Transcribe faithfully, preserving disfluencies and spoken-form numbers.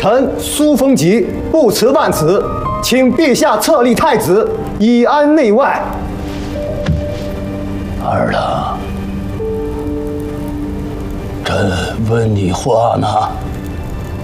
臣苏风吉不辞万死，请陛下册立太子，以安内外。 二郎，朕问你话呢。